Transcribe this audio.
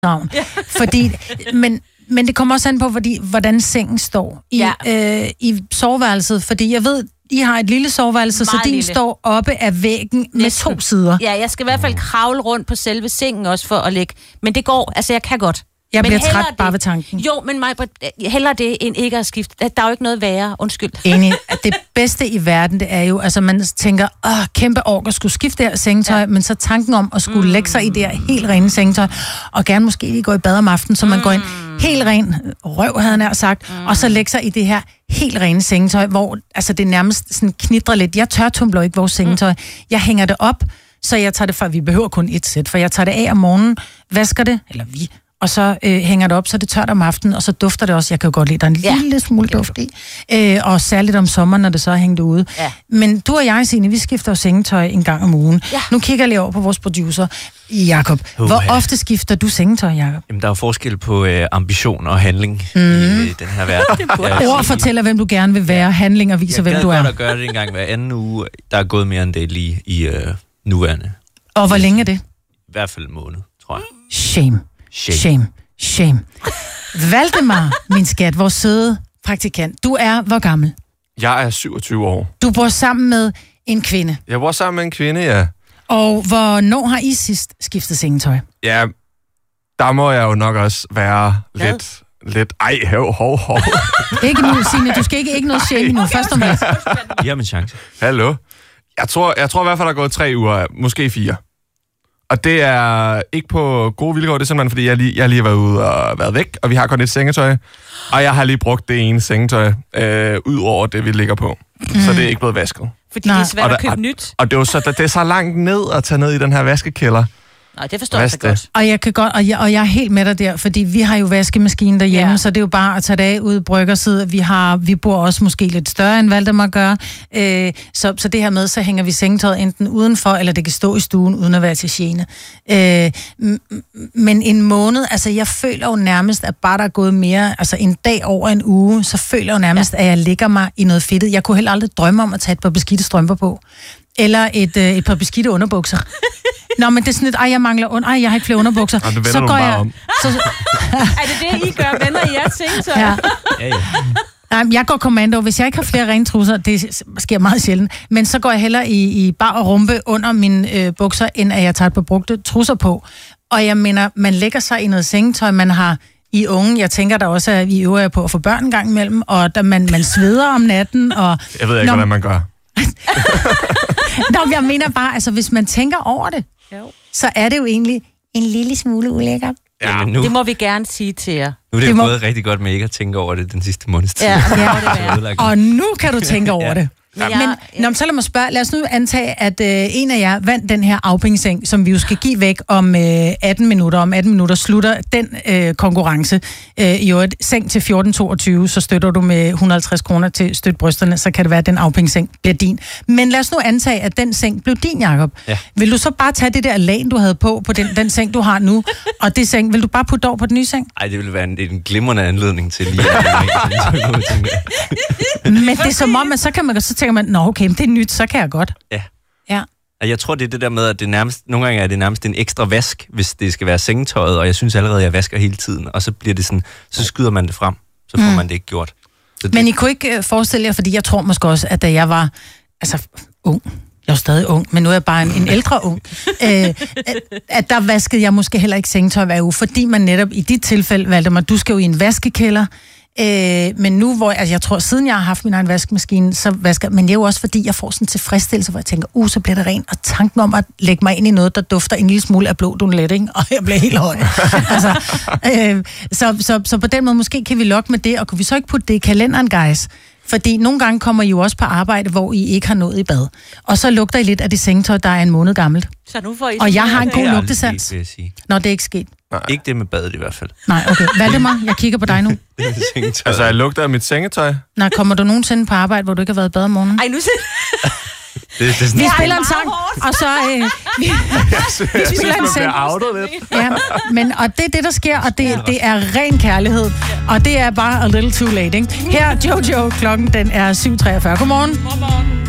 navn. Fordi, men det kommer også an på, hvordan sengen står i soveværelset. Fordi jeg ved, I har et lille soveværelse, så din står oppe af væggen med 2 sider. Ja, jeg skal i hvert fald kravle rundt på selve sengen også for at lægge. Men det går, altså jeg kan godt. Jeg bliver træt bare ved tanken. Jo, men hellere det, end ikke at skifte. Der er jo ikke noget værre, undskyld. Enig. Det bedste i verden, det er jo, altså man tænker, kæmpe ork at skulle skifte der sengetøj, men så tanken om at skulle lægge sig i det her helt rene sengetøj, og gerne måske lige gå i bad om aftenen, så man går ind helt ren røv, havde jeg nær sagt, og så lægge sig i det her helt rene sengetøj, hvor altså det nærmest sådan knitrer lidt. Jeg tørtumbler ikke vores sengetøj. Jeg hænger det op, så jeg tager det fra, vi behøver kun 1 sæt, for jeg tager det af om morgenen, vasker det, eller vi, og så hænger det op, så det tørt om aftenen, og så dufter det også. Jeg kan jo godt lide, der er en lille smule duft i. Og særligt om sommeren, når det så er hængt ude. Ja. Men du og jeg, Signe, vi skifter jo sengetøj en gang om ugen. Ja. Nu kigger jeg lige over på vores producer, Jakob. Hvor ofte skifter du sengetøj, Jakob? Jamen, der er jo forskel på ambition og handling i den her verden. Ord fortæller, hvem du gerne vil være. Handling og viser, hvem du er. Jeg kan godt gøre det en gang hver anden uge. Der er gået mere end det lige i nuværende. Og hvor længe er det? I hvert fald en måned, tror jeg. Shame. Valdemar, min skat, vores søde praktikant. Du er hvor gammel? Jeg er 27 år. Du bor sammen med en kvinde. Jeg bor sammen med en kvinde, ja. Og hvornår har I sidst skiftet sengetøj? Ja, der må jeg jo nok også være lidt... Ej, hov. Ikke nu, Signe. Du skal ikke noget shame nu. Først og fremmest. I har min chance. Hallo? Jeg tror i hvert fald, der er gået 3 uger, måske 4. Og det er ikke på gode vilkår, det er simpelthen, fordi jeg lige har været ude og været væk, og vi har kun et sengetøj, og jeg har lige brugt det ene sengetøj, ud over det, vi ligger på. Så det er ikke blevet vasket. Fordi det er svært at købe nyt. Og det er så langt ned at tage ned i den her vaskekælder. Nej, det forstår jeg så godt. Og jeg kan godt, og jeg er helt med dig der, fordi vi har jo vaskemaskine derhjemme, så det er jo bare at tage det af ud i bryggersiden. Vi bor også måske lidt større, end Valdemar gør. Så det her med, så hænger vi sengetøjet enten udenfor, eller det kan stå i stuen, uden at være til gene. Men en måned, altså jeg føler jo nærmest, at bare der er gået mere, altså en dag over en uge, så føler jeg jo nærmest, at jeg ligger mig i noget fedtet. Jeg kunne heller aldrig drømme om at tage et par beskidte strømper på. Eller et par beskidte underbukser. Nå, men det er sådan et, jeg mangler jeg har ikke flere underbukser. Så går jeg... Er det, I gør, venner i jeres sengetøj? Ja. Jeg går kommando. Hvis jeg ikke har flere rene trusser, det sker meget sjældent, men så går jeg hellere i bar og rumpe under mine bukser, end at jeg tager et par brugte trusser på. Og jeg mener, man lægger sig i noget sengetøj, man har i unge. Jeg tænker der også, at vi øver på at få børn en gang imellem, og der man sveder om natten. Og jeg ved ikke, hvordan man gør. Nå, jeg mener bare, altså hvis man tænker over det, så er det jo egentlig en lille smule ulækkert. Ja, det må vi gerne sige til jer. Nu er det jo gået rigtig godt med ikke at tænke over det den sidste måneds tid. Ja. Og nu kan du tænke over det. Men så lad mig spørge, lad os nu antage, at en af jer vandt den her afpængeseng, som vi jo skal give væk om 18 minutter. Om 18 minutter slutter den konkurrence. I øvrigt, seng til 14,22, så støtter du med 150 kroner til støt brysterne, så kan det være, at den afpængeseng bliver din. Men lad os nu antage, at den seng blev din, Jacob. Ja. Vil du så bare tage det der lag, du havde på den seng, du har nu, og det seng, vil du bare putte over på den nye seng? Nej, det ville være en glimrende anledning til lige Men det er som om, at så tænker man, okay, det er nyt, så kan jeg godt. Ja. Jeg tror, det er det der med, at nogle gange er det nærmest en ekstra vask, hvis det skal være sengetøjet, og jeg synes allerede, at jeg vasker hele tiden, og så bliver det sådan, så skyder man det frem, så får man det ikke gjort. Men I kunne ikke forestille jer, fordi jeg tror måske også, at da jeg var ung, jeg er stadig ung, men nu er jeg bare en ældre ung, at der vaskede jeg måske heller ikke sengetøj hver uge, fordi man netop i dit tilfælde valgte mig, du skal jo i en vaskekælder, men nu, hvor jeg tror, siden jeg har haft min egen vaskemaskine, så vasker men det er jo også, fordi jeg får sådan en tilfredsstillelse, hvor jeg tænker, så bliver det rent, og tanken om at lægge mig ind i noget, der dufter en lille smule af blå Dunlet, ikke? Og jeg bliver helt høj. Så på den måde, måske kan vi lokke med det, og kunne vi så ikke putte det i kalenderen, guys? Fordi nogle gange kommer I jo også på arbejde, hvor I ikke har nået i bad. Og så lugter I lidt af det sengetøj, der er en måned gammelt. Så nu får I og jeg har en god lugtesans. Nå, det er ikke sket. Nej. Ikke det med badet i hvert fald. Nej, okay. Valdemar, jeg kigger på dig nu. Altså, jeg lugter af mit sengetøj. Nej, kommer du nogensinde på arbejde, hvor du ikke har været i bad om morgenen? Ej, nu vi spiller en sang, og så... vi spiller en sang. Ja, men, og det er det, der sker, og det er ren kærlighed. Og det er bare a little too late, ikke? Her, Jojo, klokken den er 7:43. Godmorgen.